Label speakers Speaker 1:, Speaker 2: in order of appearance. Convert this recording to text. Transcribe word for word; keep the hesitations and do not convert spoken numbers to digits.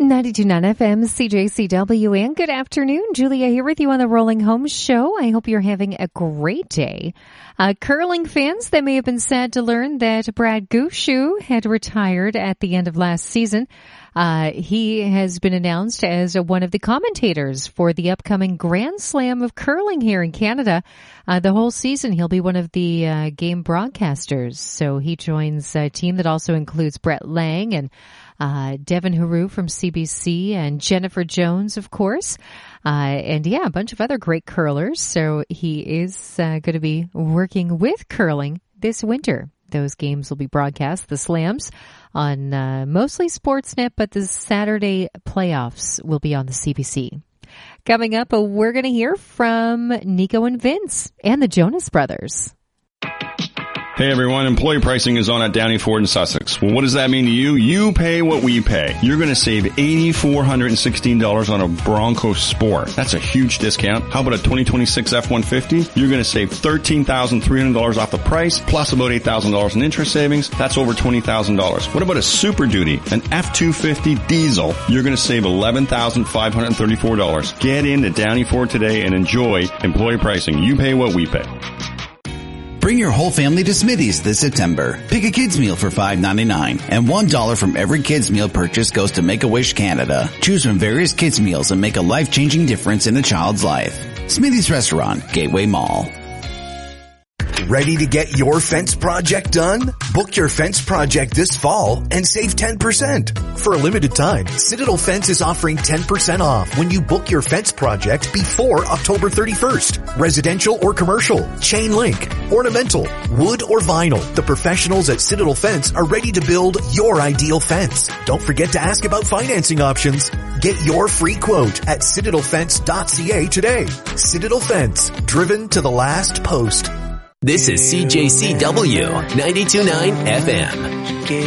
Speaker 1: ninety-two point nine F M, C J C W, and good afternoon. Julia here with you on the Rolling Home Show. I hope you're having a great day. Uh, curling fans, they may have been sad to learn that Brad Gushue had retired at the end of last season. Uh, he has been announced as one of the commentators for the upcoming Grand Slam of curling here in Canada. Uh, the whole season, he'll be one of the uh, game broadcasters. So he joins a team that also includes Brett Lang and uh, Devin Haru from C B C and Jennifer Jones, of course. Uh, and yeah, a bunch of other great curlers. So he is uh, going to be working with curling this winter. Those games will be broadcast, the slams, on uh, mostly Sportsnet, but the Saturday playoffs will be on the C B C. Coming up, uh, we're going to hear from Nico and Vince and the Jonas Brothers.
Speaker 2: Hey everyone, employee pricing is on at Downey Ford in Sussex. Well, what does that mean to you? You pay what we pay. You're going to save eight thousand four hundred sixteen dollars on a Bronco Sport. That's a huge discount. How about a twenty twenty-six F one fifty? You're going to save thirteen thousand three hundred dollars off the price, plus about eight thousand dollars in interest savings. That's over twenty thousand dollars. What about a Super Duty, an F two fifty diesel? You're going to save eleven thousand five hundred thirty-four dollars. Get into Downey Ford today and enjoy employee pricing. You pay what we pay.
Speaker 3: Bring your whole family to Smithy's this September. Pick a kids meal for five ninety-nine, and one dollar from every kids meal purchase goes to Make-A-Wish Canada. Choose from various kids meals and make a life-changing difference in a child's life. Smithy's Restaurant, Gateway Mall.
Speaker 4: Ready to get your fence project done? Book your fence project this fall and save ten percent. For a limited time, Citadel Fence is offering ten percent off when you book your fence project before October thirty-first. Residential or commercial, chain link, ornamental, wood or vinyl. The professionals at Citadel Fence are ready to build your ideal fence. Don't forget to ask about financing options. Get your free quote at citadel fence dot c a today. Citadel Fence, driven to the last post.
Speaker 5: This is C J C W ninety-two point nine F M.